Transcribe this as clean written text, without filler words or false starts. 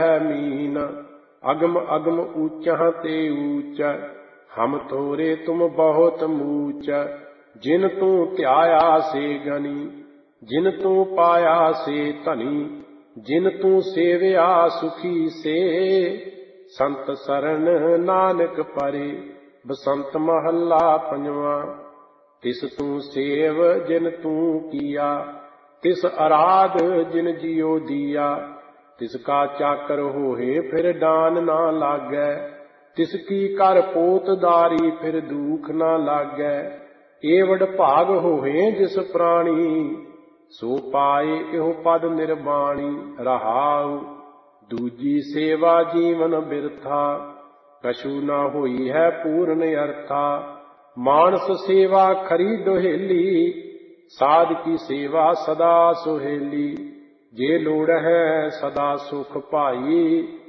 है मीन। अगम अगम ऊंचा ते ऊंच, हम थोरे तुम बहुत मूच। जिन तू ध्याया से गनी, जिन तू पाया से धनी। जिन तू सेवया सुखी से, संत सरन नानक परे। बसंत महला पंजवा। तिस तू सेव जिन तू किया, तिस अराध जिन जियो दिया। तिसका चाकर होए फिर डान ना लागै, तिसकी कर पोतदारी फिर दुख ना लागै। एवड भाग होए जिस प्राणी, सो पाए एहो पद निर्वाणी। रहाउ दूजी सेवा जीवन बिरथा, कछु न होई है पूर्ण अर्था। मानस सेवा खरी दोहेली, साध की सेवा सदा सुहेली। जे लोड़ है सदा सुख पाई,